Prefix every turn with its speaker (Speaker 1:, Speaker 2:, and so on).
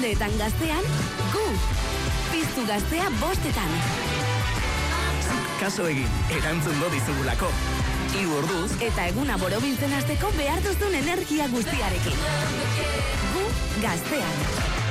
Speaker 1: Kaleetan gaztean, gu! Piztu Gaztea 5etan.
Speaker 2: Kaso egin, erantzungo dizugulako. 3 orduz
Speaker 1: Eta eguna borobiltzen hasteko behar duzun energia guztiarekin. Gu Gaztean.